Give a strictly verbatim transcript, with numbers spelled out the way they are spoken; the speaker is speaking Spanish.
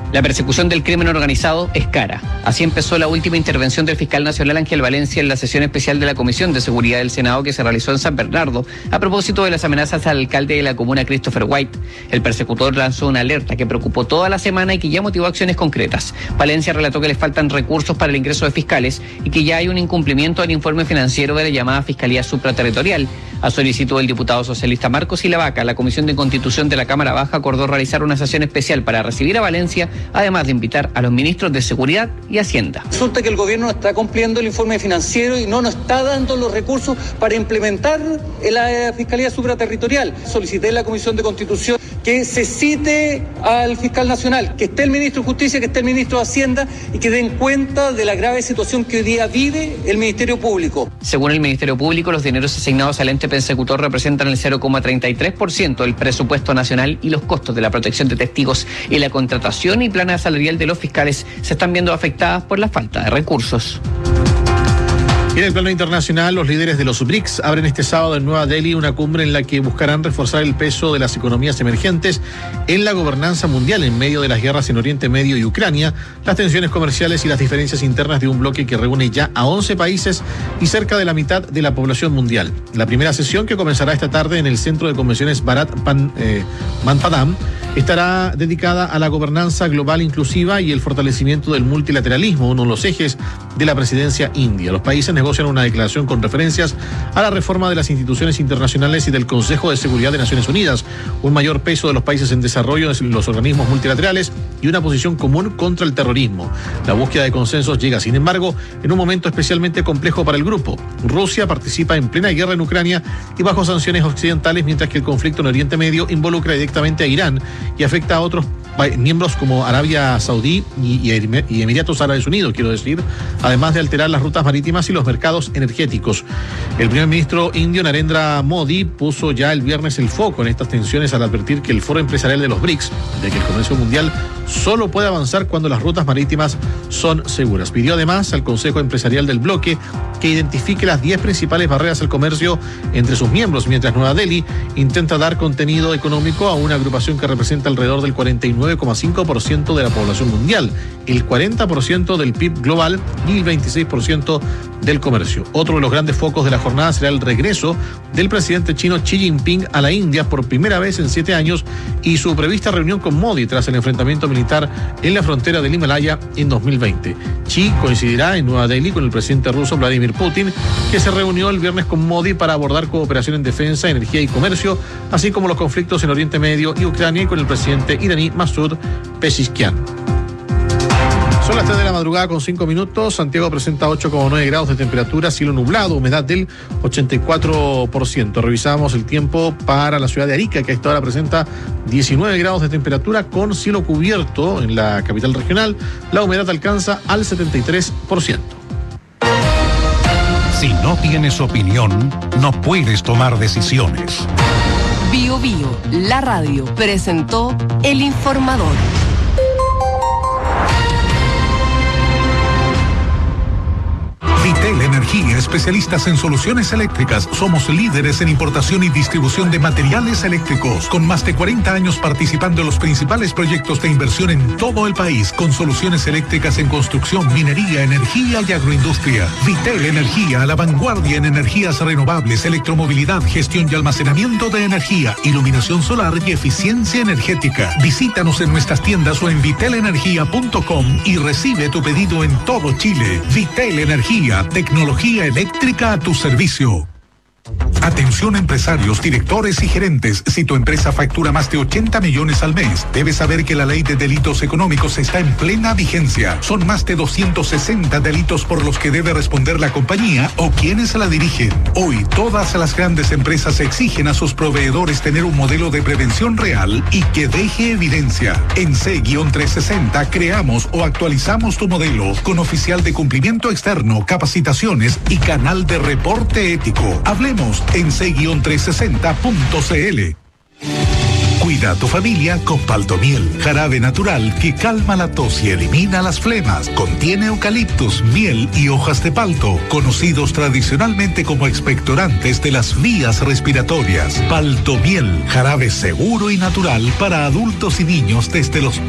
La persecución del crimen organizado es cara. Así empezó la última intervención del fiscal nacional Ángel Valencia en la sesión especial de la Comisión de Seguridad del Senado que se realizó en San Bernardo a propósito de las amenazas al alcalde de la comuna, Christopher White. El persecutor lanzó una alerta que preocupó toda la semana y que ya motivó acciones concretas. Valencia relató que les faltan recursos para el ingreso de fiscales y que ya hay un incumplimiento del informe financiero de la llamada Fiscalía Supraterritorial. A solicitud del diputado socialista Marcos Silavaca, la Comisión de Constitución de la Cámara Baja acordó realizar una sesión especial para recibir a Valencia, además de invitar a los ministros de Seguridad y Hacienda. Resulta que el gobierno no está cumpliendo el informe financiero y no nos está dando los recursos para implementar la Fiscalía Supraterritorial. Solicité en la Comisión de Constitución que se cite al fiscal nacional, que esté el ministro de Justicia, que esté el ministro de Hacienda y que den cuenta de la grave situación que hoy día vive el Ministerio Público. Según el Ministerio Público, los dineros asignados al ente persecutor representan el cero coma treinta y tres por ciento del presupuesto nacional y los costos de la protección de testigos y la contratación y plana salarial de los fiscales se están viendo afectadas por la falta de recursos. En el plano internacional, los líderes de los B R I C S abren este sábado en Nueva Delhi una cumbre en la que buscarán reforzar el peso de las economías emergentes en la gobernanza mundial en medio de las guerras en Oriente Medio y Ucrania, las tensiones comerciales y las diferencias internas de un bloque que reúne ya a once países y cerca de la mitad de la población mundial. La primera sesión, que comenzará esta tarde en el Centro de Convenciones Bharat Pan, eh, Mandapam, estará dedicada a la gobernanza global inclusiva y el fortalecimiento del multilateralismo, uno de los ejes de la presidencia india. Los países negocian una declaración con referencias a la reforma de las instituciones internacionales y del Consejo de Seguridad de Naciones Unidas, un mayor peso de los países en desarrollo en los organismos multilaterales y una posición común contra el terrorismo. La búsqueda de consensos llega, sin embargo, en un momento especialmente complejo para el grupo. Rusia participa en plena guerra en Ucrania y bajo sanciones occidentales, mientras que el conflicto en Oriente Medio involucra directamente a Irán y afecta a otros miembros como Arabia Saudí y, y Emiratos Árabes Unidos, quiero decir, además de alterar las rutas marítimas y los mercados energéticos. El primer ministro indio Narendra Modi puso ya el viernes el foco en estas tensiones al advertir que el foro empresarial de los B R I C S, de que el comercio mundial solo puede avanzar cuando las rutas marítimas son seguras. Pidió además al Consejo Empresarial del bloque que identifique las diez principales barreras al comercio entre sus miembros, mientras Nueva Delhi intenta dar contenido económico a una agrupación que representa alrededor del cuarenta y nueve coma cinco por ciento de la población mundial, el cuarenta por ciento del P I B global y el veintiséis por ciento del comercio. Otro de los grandes focos de la jornada será el regreso del presidente chino Xi Jinping a la India por primera vez en siete años y su prevista reunión con Modi tras el enfrentamiento militar en la frontera del Himalaya en dos mil veinte. Xi coincidirá en Nueva Delhi con el presidente ruso Vladimir Putin, que se reunió el viernes con Modi para abordar cooperación en defensa, energía y comercio, así como los conflictos en Oriente Medio y Ucrania, y con el presidente iraní Masoud Pezeshkian. Son las tres de la madrugada con cinco minutos. Santiago presenta ocho coma nueve grados de temperatura, cielo nublado, humedad del ochenta y cuatro por ciento. Revisamos el tiempo para la ciudad de Arica, que a esta hora presenta diecinueve grados de temperatura con cielo cubierto en la capital regional. La humedad alcanza al setenta y tres por ciento. Si no tienes opinión, no puedes tomar decisiones. Bio Bio, la radio, presentó El Informador. Vitel Energía, especialistas en soluciones eléctricas. Somos líderes en importación y distribución de materiales eléctricos, con más de cuarenta años participando en los principales proyectos de inversión en todo el país, con soluciones eléctricas en construcción, minería, energía y agroindustria. Vitel Energía, a la vanguardia en energías renovables, electromovilidad, gestión y almacenamiento de energía, iluminación solar y eficiencia energética. Visítanos en nuestras tiendas o en vitel energía punto com y recibe tu pedido en todo Chile. Vitel Energía, tecnología eléctrica a tu servicio. Atención empresarios, directores y gerentes. Si tu empresa factura más de ochenta millones al mes, debes saber que la ley de delitos económicos está en plena vigencia. Son más de doscientos sesenta delitos por los que debe responder la compañía o quienes la dirigen. Hoy, todas las grandes empresas exigen a sus proveedores tener un modelo de prevención real y que deje evidencia. En C trescientos sesenta creamos o actualizamos tu modelo con oficial de cumplimiento externo, capacitaciones y canal de reporte ético. Hablemos en C trescientos sesenta punto c l. Cuida a tu familia con Paltomiel, jarabe natural que calma la tos y elimina las flemas. Contiene eucaliptus, miel y hojas de palto, conocidos tradicionalmente como expectorantes de las vías respiratorias. Paltomiel, jarabe seguro y natural para adultos y niños desde los